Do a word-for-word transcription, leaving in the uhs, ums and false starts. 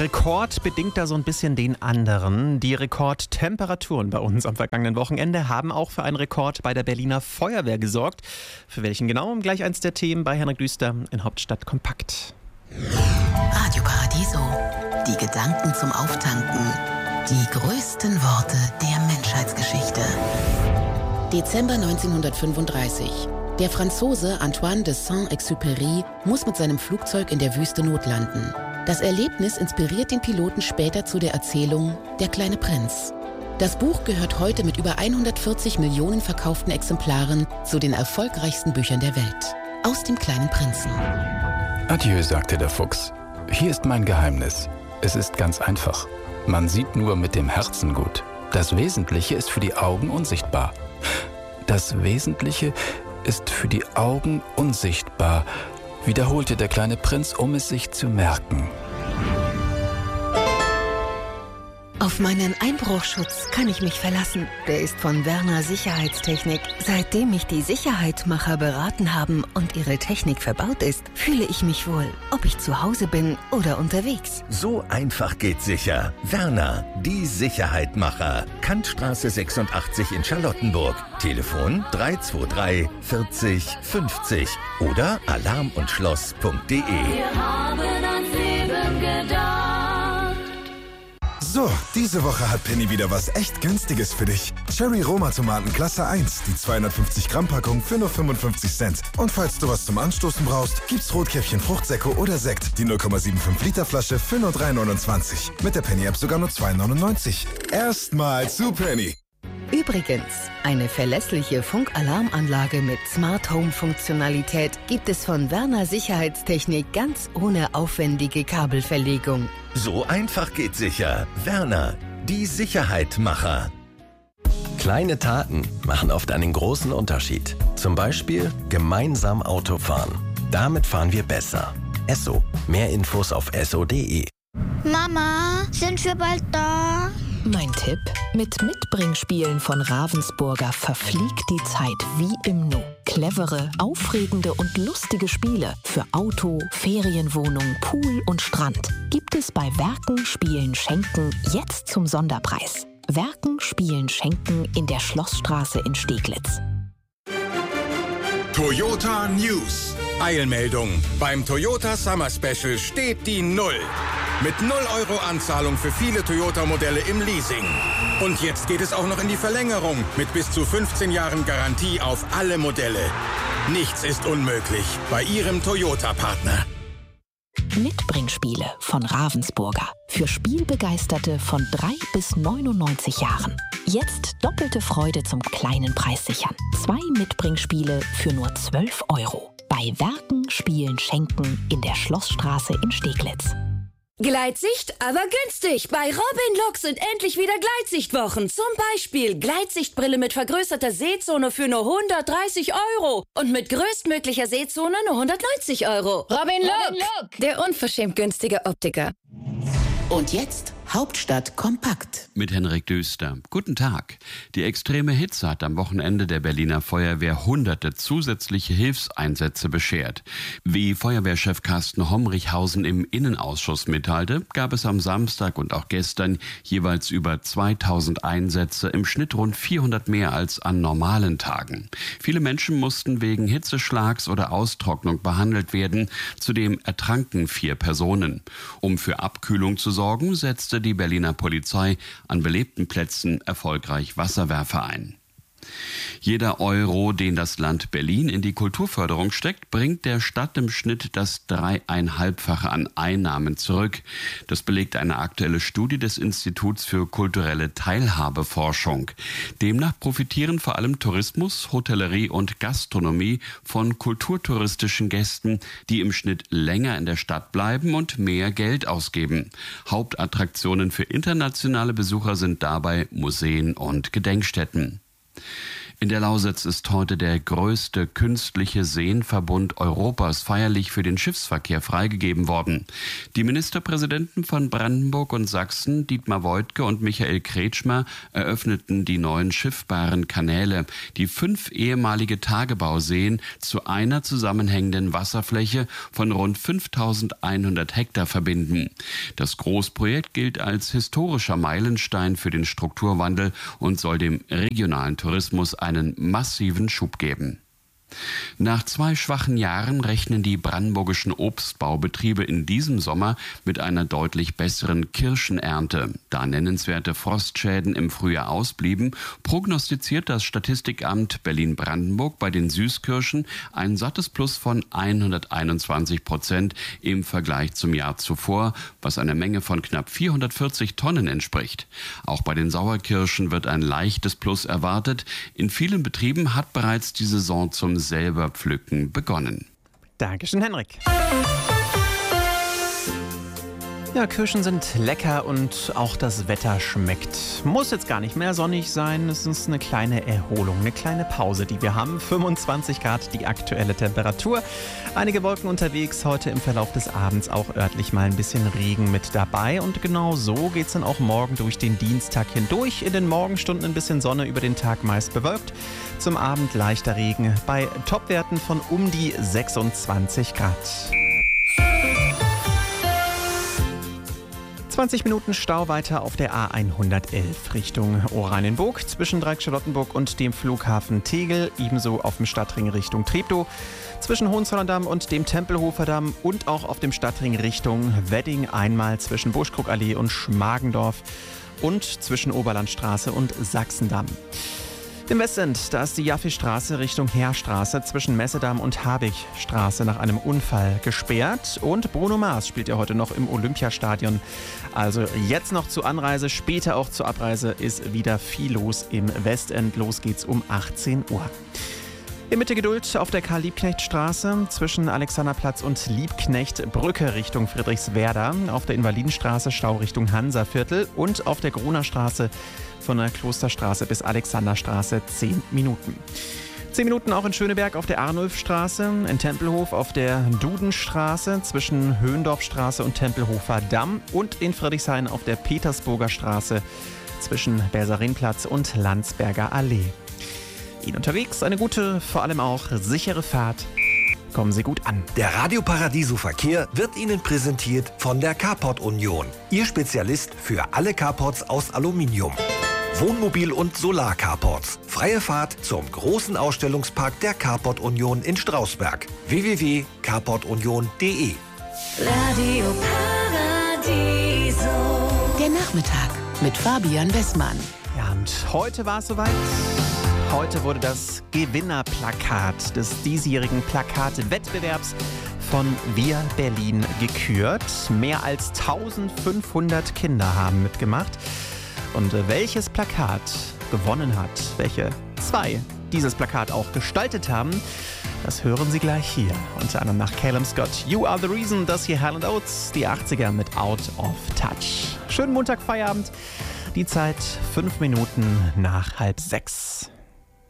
Rekord bedingt da so ein bisschen den anderen. Die Rekordtemperaturen bei uns am vergangenen Wochenende haben auch für einen Rekord bei der Berliner Feuerwehr gesorgt. Für welchen genau? Gleich eins der Themen bei Henrik Düster in Hauptstadt kompakt. Radio Paradiso. Die Gedanken zum Auftanken. Die größten Worte der Menschheitsgeschichte. Dezember neunzehnhundertfünfunddreißig. Der Franzose Antoine de Saint-Exupéry muss mit seinem Flugzeug in der Wüste notlanden. Das Erlebnis inspiriert den Piloten später zu der Erzählung Der kleine Prinz. Das Buch gehört heute mit über hundertvierzig Millionen verkauften Exemplaren zu den erfolgreichsten Büchern der Welt. Aus dem kleinen Prinzen. Adieu, sagte der Fuchs. Hier ist mein Geheimnis. Es ist ganz einfach. Man sieht nur mit dem Herzen gut. Das Wesentliche ist für die Augen unsichtbar. Das Wesentliche ist für die Augen unsichtbar, wiederholte der kleine Prinz, um es sich zu merken. Auf meinen Einbruchschutz kann ich mich verlassen. Der ist von Werner Sicherheitstechnik. Seitdem mich die Sicherheitmacher beraten haben und ihre Technik verbaut ist, fühle ich mich wohl, ob ich zu Hause bin oder unterwegs. So einfach geht sicher. Werner, die Sicherheitmacher. Kantstraße sechsundachtzig in Charlottenburg. Telefon drei zwei drei vierzig fünfzig oder alarmundschloss punkt de. Wir haben ans Leben gedacht. So, diese Woche hat Penny wieder was echt Günstiges für dich. Cherry Roma Tomaten Klasse eins, die zweihundertfünfzig Gramm Packung für nur fünfundfünfzig Cent. Und falls du was zum Anstoßen brauchst, gibt's Rotkäppchen Fruchtsäcke oder Sekt, die null Komma fünfundsiebzig Liter Flasche für nur drei neunundzwanzig. Mit der Penny App sogar nur zwei neunundneunzig. Erstmal zu Penny. Übrigens, eine verlässliche Funkalarmanlage mit Smart Home Funktionalität gibt es von Werner Sicherheitstechnik ganz ohne aufwendige Kabelverlegung. So einfach geht sicher. Werner, die Sicherheitmacher. Kleine Taten machen oft einen großen Unterschied. Zum Beispiel gemeinsam Auto fahren. Damit fahren wir besser. Esso. Mehr Infos auf esso punkt de. Mama, sind wir bald da? Mein Tipp: Mit Mitbringspielen von Ravensburger verfliegt die Zeit wie im Nu. Clevere, aufregende und lustige Spiele für Auto, Ferienwohnung, Pool und Strand gibt es bei Werken, Spielen, Schenken jetzt zum Sonderpreis. Werken, Spielen, Schenken in der Schlossstraße in Steglitz. Toyota News. Eilmeldung. Beim Toyota Summer Special steht die Null. Mit null Euro Anzahlung für viele Toyota-Modelle im Leasing. Und jetzt geht es auch noch in die Verlängerung mit bis zu fünfzehn Jahren Garantie auf alle Modelle. Nichts ist unmöglich bei Ihrem Toyota-Partner. Mitbringspiele von Ravensburger. Für Spielbegeisterte von drei bis neunundneunzig Jahren. Jetzt doppelte Freude zum kleinen Preis sichern. Zwei Mitbringspiele für nur zwölf Euro. Bei Werken, Spielen, Schenken in der Schlossstraße in Steglitz. Gleitsicht, aber günstig. Bei Robin Look sind endlich wieder Gleitsichtwochen. Zum Beispiel Gleitsichtbrille mit vergrößerter Sehzone für nur hundertdreißig Euro. Und mit größtmöglicher Sehzone nur hundertneunzig Euro. Robin Look, Robin Look, der unverschämt günstige Optiker. Und jetzt Hauptstadt kompakt. Mit Henrik Düster. Guten Tag. Die extreme Hitze hat am Wochenende der Berliner Feuerwehr hunderte zusätzliche Hilfseinsätze beschert. Wie Feuerwehrchef Carsten Homrichhausen im Innenausschuss mitteilte, gab es am Samstag und auch gestern jeweils über zweitausend Einsätze, im Schnitt rund vierhundert mehr als an normalen Tagen. Viele Menschen mussten wegen Hitzeschlags oder Austrocknung behandelt werden. Zudem ertranken vier Personen. Um für Abkühlung zu sorgen, setzte die Berliner Polizei an belebten Plätzen erfolgreich Wasserwerfer ein. Jeder Euro, den das Land Berlin in die Kulturförderung steckt, bringt der Stadt im Schnitt das dreieinhalbfache an Einnahmen zurück. Das belegt eine aktuelle Studie des Instituts für kulturelle Teilhabeforschung. Demnach profitieren vor allem Tourismus, Hotellerie und Gastronomie von kulturtouristischen Gästen, die im Schnitt länger in der Stadt bleiben und mehr Geld ausgeben. Hauptattraktionen für internationale Besucher sind dabei Museen und Gedenkstätten. In der Lausitz ist heute der größte künstliche Seenverbund Europas feierlich für den Schiffsverkehr freigegeben worden. Die Ministerpräsidenten von Brandenburg und Sachsen, Dietmar Woidke und Michael Kretschmer, eröffneten die neuen schiffbaren Kanäle, die fünf ehemalige Tagebauseen zu einer zusammenhängenden Wasserfläche von rund fünftausendeinhundert Hektar verbinden. Das Großprojekt gilt als historischer Meilenstein für den Strukturwandel und soll dem regionalen Tourismus einen massiven Schub geben. Nach zwei schwachen Jahren rechnen die brandenburgischen Obstbaubetriebe in diesem Sommer mit einer deutlich besseren Kirschenernte. Da nennenswerte Frostschäden im Frühjahr ausblieben, prognostiziert das Statistikamt Berlin-Brandenburg bei den Süßkirschen ein sattes Plus von hunderteinundzwanzig Prozent im Vergleich zum Jahr zuvor, was einer Menge von knapp vierhundertvierzig Tonnen entspricht. Auch bei den Sauerkirschen wird ein leichtes Plus erwartet. In vielen Betrieben hat bereits die Saison zum selber pflücken begonnen. Dankeschön, Henrik. Ja, Kirschen sind lecker und auch das Wetter schmeckt. Muss jetzt gar nicht mehr sonnig sein, es ist eine kleine Erholung, eine kleine Pause, die wir haben. fünfundzwanzig Grad die aktuelle Temperatur. Einige Wolken unterwegs, heute im Verlauf des Abends auch örtlich mal ein bisschen Regen mit dabei. Und genau so geht es dann auch morgen durch den Dienstag hindurch. In den Morgenstunden ein bisschen Sonne, über den Tag meist bewölkt. Zum Abend leichter Regen bei Topwerten von um die sechsundzwanzig Grad. zwanzig Minuten Stau weiter auf der A hundertelf Richtung Oranienburg zwischen Dreieck-Charlottenburg und dem Flughafen Tegel, ebenso auf dem Stadtring Richtung Treptow, zwischen Hohenzollern-Damm und dem Tempelhofer Damm und auch auf dem Stadtring Richtung Wedding, einmal zwischen Buschkrugallee und Schmargendorf und zwischen Oberlandstraße und Sachsendamm. Im Westend, da ist die Jaffi-Straße Richtung Heerstraße zwischen Messedamm und Habigstraße nach einem Unfall gesperrt. Und Bruno Mars spielt ja heute noch im Olympiastadion. Also jetzt noch zur Anreise, später auch zur Abreise ist wieder viel los im Westend. Los geht's um achtzehn Uhr. In Mitte Geduld auf der Karl-Liebknecht-Straße zwischen Alexanderplatz und Liebknecht-Brücke Richtung Friedrichswerder, auf der Invalidenstraße Stau Richtung Hansaviertel und auf der Grunerstraße von der Klosterstraße bis Alexanderstraße zehn Minuten. zehn Minuten auch in Schöneberg auf der Arnulfstraße, in Tempelhof auf der Dudenstraße zwischen Höhendorfstraße und Tempelhofer Damm und in Friedrichshain auf der Petersburger Straße zwischen Bersarinplatz und Landsberger Allee. Ihnen unterwegs eine gute, vor allem auch sichere Fahrt. Kommen Sie gut an. Der Radio Paradiso Verkehr wird Ihnen präsentiert von der Carport Union. Ihr Spezialist für alle Carports aus Aluminium. Wohnmobil- und Solar-Carports. Freie Fahrt zum großen Ausstellungspark der Carport Union in Strausberg. w w w punkt carport union punkt d e Radio Paradiso. Der Nachmittag mit Fabian Wessmann. Ja, und heute war es soweit. Heute wurde das Gewinnerplakat des diesjährigen Plakatwettbewerbs von Wir Berlin gekürt. Mehr als eintausendfünfhundert Kinder haben mitgemacht. Und welches Plakat gewonnen hat, welche zwei dieses Plakat auch gestaltet haben, das hören Sie gleich hier. Unter anderem nach Calum Scott, You Are The Reason, das hier Hall and Oates, die achtziger mit Out of Touch. Schönen Montag, Feierabend. Die Zeit fünf Minuten nach halb sechs.